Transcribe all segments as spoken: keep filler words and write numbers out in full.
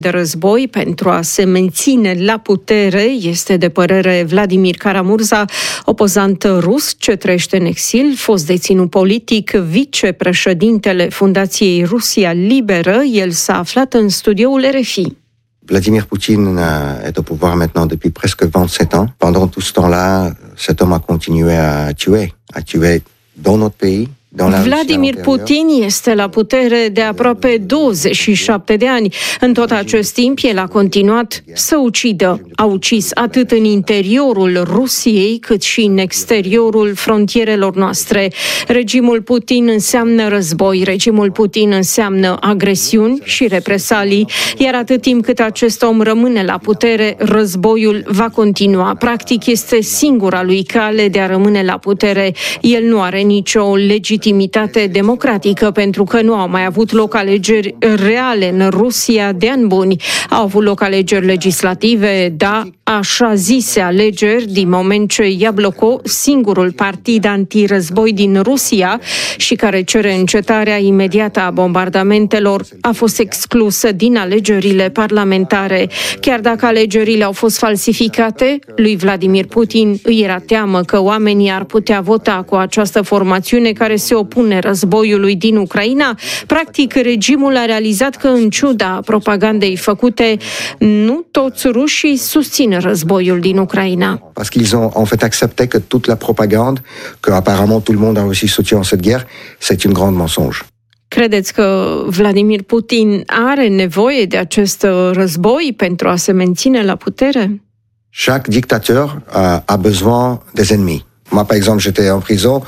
de război pentru a se menține la putere, este de părere Vladimir Kara-Murza, opozant rus ce trăiește în exil, fost deținut politic, vicepreședintele Fundației Rusia Liberă. El s-a aflat în studioul R F I. Vladimir Poutine est au pouvoir maintenant depuis presque vingt-sept ans. Pendant tout ce temps-là, cet homme a continué à tuer, à tuer dans notre pays. Vladimir Putin este la putere de aproape douăzeci și șapte de ani. În tot acest timp, el a continuat să ucidă. A ucis atât în interiorul Rusiei, cât și în exteriorul frontierelor noastre. Regimul Putin înseamnă război, regimul Putin înseamnă agresiuni și represalii, iar atât timp cât acest om rămâne la putere, războiul va continua. Practic, este singura lui cale de a rămâne la putere. El nu are nicio legitimitate legitimitate democratică, pentru că nu au mai avut loc alegeri reale în Rusia de ani buni. Au avut loc alegeri legislative, da, așa zise alegeri, din moment ce Iabloko, singurul partid antirăzboi din Rusia și care cere încetarea imediată a bombardamentelor, a fost exclusă din alegerile parlamentare. Chiar dacă alegerile au fost falsificate, lui Vladimir Putin îi era teamă că oamenii ar putea vota cu această formațiune care se opune războiului din Ucraina. Practic, regimul a realizat că, în ciuda propagandei făcute, nu toți rușii susțin războiul din Ucraina. Parce qu'ils ont en fait accepté que toute la propagande, que apparemment tout le monde en Russie soutient cette guerre, c'est une grande mensonge. Credeți că Vladimir Putin are nevoie de acest război pentru a se menține la putere? Chaque dictateur a, a besoin des ennemis. Moi, par exemple, j'étais en prison.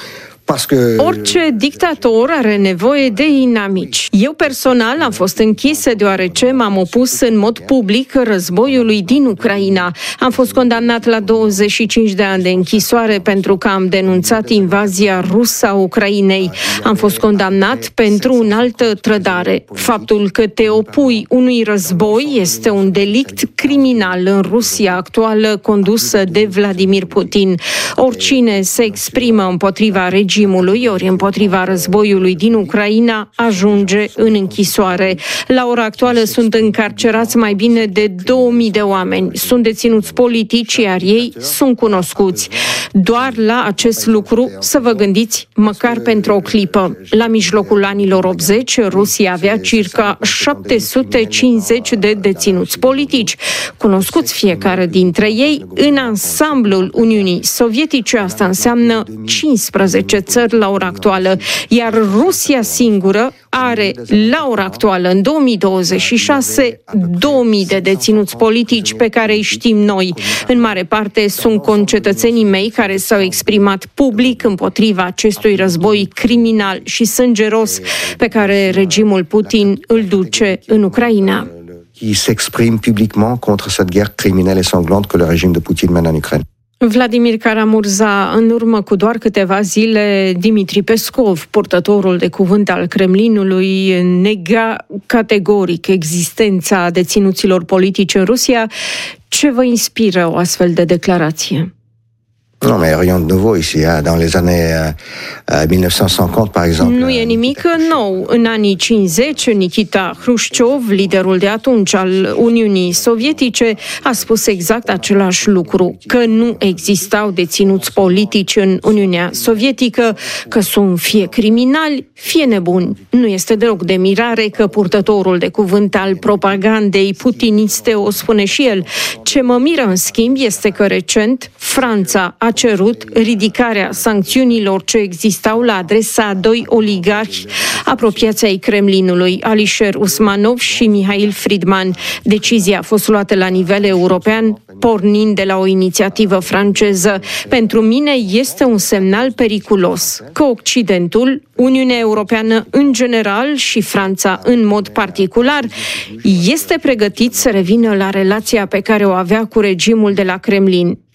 Orice dictator are nevoie de inamici. Eu personal am fost închisă deoarece m-am opus în mod public războiului din Ucraina. Am fost condamnat la douăzeci și cinci de ani de închisoare pentru că am denunțat invazia rusă a Ucrainei. Am fost condamnat pentru înaltă trădare. Faptul că te opui unui război este un delict criminal în Rusia actuală condusă de Vladimir Putin. Oricine se exprimă împotriva regimului regimului, ori împotriva războiului din Ucraina, ajunge în închisoare. La ora actuală sunt încarcerați mai bine de două mii de oameni. Sunt deținuți politici, iar ei sunt cunoscuți. Doar la acest lucru să vă gândiți măcar pentru o clipă. La mijlocul anilor optzeci, Rusia avea circa șapte sute cincizeci de deținuți politici, cunoscuți fiecare dintre ei. În ansamblul Uniunii Sovietice, asta înseamnă cincisprezece țări la ora actuală, iar Rusia singură are la ora actuală, în două mii douăzeci și șase, două mii de deținuți politici pe care îi știm noi. În mare parte sunt concetățenii mei care s-au exprimat public împotriva acestui război criminal și sângeros pe care regimul Putin îl duce în Ucraina. Qui s'exprime publiquement contre cette guerre criminelle et sanglante que le régime de Putin mène en Ukraine. Vladimir Kara-Murza, în urmă cu doar câteva zile, Dimitri Peskov, purtătorul de cuvânt al Kremlinului, nega categoric existența deținuților politici în Rusia. Ce vă inspiră o astfel de declarație? Non, mais rien de nouveau ici. Dans les années mille neuf cent cinquante, par exemple. Nu e nimic nou. În anii cincizeci, Nikita Hrușciov, liderul de atunci al Uniunii Sovietice, a spus exact același lucru, că nu existau deținuți politici în Uniunea Sovietică, că sunt fie criminali, fie nebuni. Nu este deloc de mirare că purtătorul de cuvânt al propagandei putiniste o spune și el. Ce mă miră, în schimb, este că recent Franța a cerut ridicarea sancțiunilor ce existau la adresa a doi oligarhi apropiați ai Kremlinului, Alisher Usmanov și Mihail Friedman. Decizia a fost luată la nivel european, pornind de la o inițiativă franceză. Pentru mine este un semnal periculos că Occidentul, Uniunea Europeană în general și Franța în mod particular, este pregătit să revină la relația pe care o avea cu regimul de la Kremlin.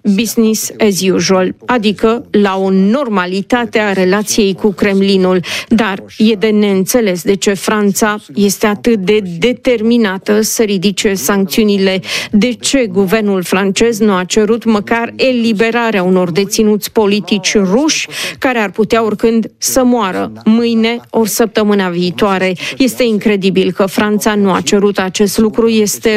business as usual, adică la o normalitate a relației cu Kremlinul. Dar e de neînțeles de ce Franța este atât de determinată să ridice sancțiunile. De ce guvernul francez nu a cerut măcar eliberarea unor deținuți politici ruși care ar putea oricând să moară mâine ori săptămâna viitoare? Este incredibil că Franța nu a cerut acest lucru. Este